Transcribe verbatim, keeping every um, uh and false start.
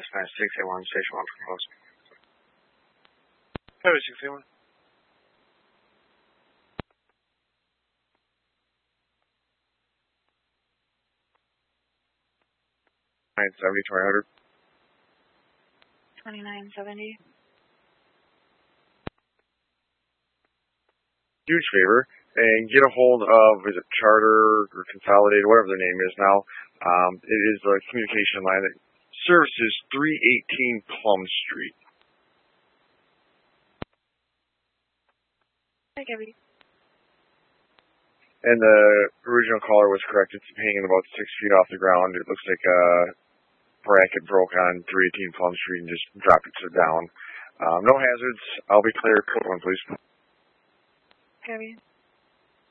nine six eight one, station one for close. Highway six eight one. nine seventy, twenty hundred. twenty-nine seventy. Huge favor, and get a hold of, is it Charter or Consolidated, whatever their name is now. Um, it is a communication line that services three eighteen Plum Street. Hi, Gabby. And the original caller was correct. It's hanging about six feet off the ground. It looks like a bracket broke on three eighteen Plum Street and just dropped it down. Um, no hazards. I'll be clear. Code one, please. Gabby.